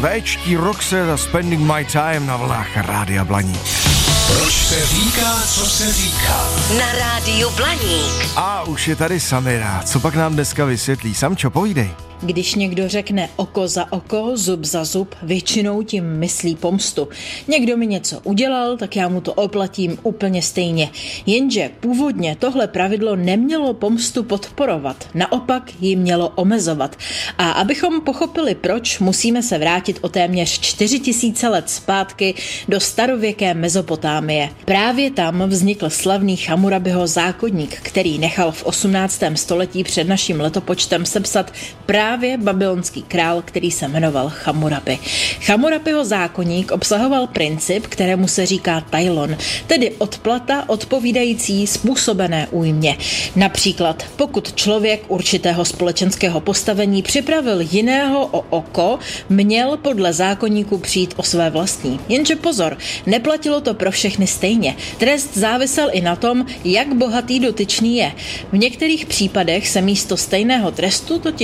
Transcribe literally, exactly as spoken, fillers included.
Véčtí Roxette a Spending My Time na vlnách Rádia Blaník. Proč se říká, co se říká? Na Rádiu Blaník. A už je tady Samira. Co pak nám dneska vysvětlí? Samčo, povídej. Když někdo řekne oko za oko, zub za zub, většinou tím myslí pomstu. Někdo mi něco udělal, tak já mu to oplatím úplně stejně. Jenže původně tohle pravidlo nemělo pomstu podporovat, naopak ji mělo omezovat. A abychom pochopili proč, musíme se vrátit o téměř čtyři tisíce let zpátky do starověké Mezopotámie. Právě tam vznikl slavný Chamurabiho zákoník, který nechal v osmnáctém století před naším letopočtem sepsat právě Právě babylonský král, který se jmenoval Chamurabi. Chamurabiho zákoník obsahoval princip, kterému se říká tajlon, tedy odplata odpovídající způsobené újmě. Například, pokud člověk určitého společenského postavení připravil jiného o oko, měl podle zákoníku přijít o své vlastní. Jenže pozor, neplatilo to pro všechny stejně. Trest závisel i na tom, jak bohatý dotyčný je. V některých případech se místo stejného trestu totiž